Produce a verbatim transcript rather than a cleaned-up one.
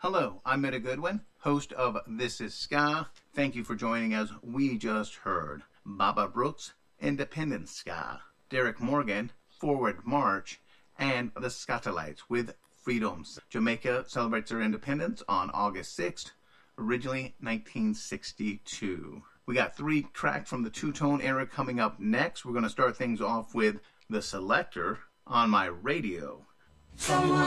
Hello, I'm Meta Goodwin, host of This Is Ska. Thank you for joining us. We just heard Baba Brooks, Independence Ska, Derek Morgan, Forward March, and the Skatalites with Freedoms. Jamaica celebrates their independence on August sixth, originally nineteen sixty-two. We got three tracks from the two-tone era coming up next. We're going to start things off with The Selector, On My Radio. Someone